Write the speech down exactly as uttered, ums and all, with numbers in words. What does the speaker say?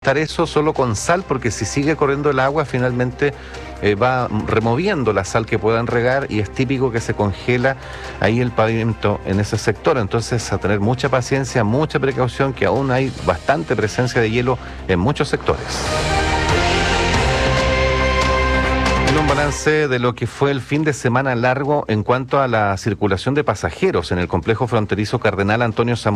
ajustar eso solo con sal, porque si sigue corriendo el agua, finalmente eh, va removiendo la sal que puedan regar y es típico que se congela ahí el pavimento en ese sector. Entonces, a tener mucha paciencia, mucha precaución, que aún hay bastante presencia de hielo en muchos sectores. En un balance de lo que fue el fin de semana largo en cuanto a la circulación de pasajeros en el complejo fronterizo Cardenal Antonio Zamora.